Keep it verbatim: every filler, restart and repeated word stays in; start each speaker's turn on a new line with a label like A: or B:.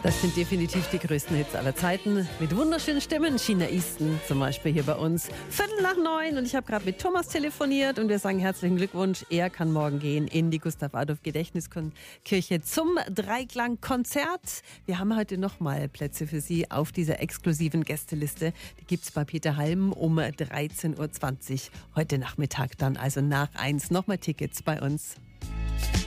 A: Das sind definitiv die größten Hits aller Zeiten. Mit wunderschönen Stimmen. China Easton zum Beispiel hier bei uns. Viertel nach neun und ich habe gerade mit Thomas telefoniert und wir sagen herzlichen Glückwunsch. Er kann morgen gehen in die Gustav-Adolf-Gedächtniskirche zum Dreiklang-Konzert. Wir haben heute nochmal Plätze für Sie auf dieser exklusiven Gästeliste. Die gibt's bei Peter Halm um dreizehn Uhr zwanzig heute Nachmittag dann, also nach eins. Nochmal Tickets bei uns.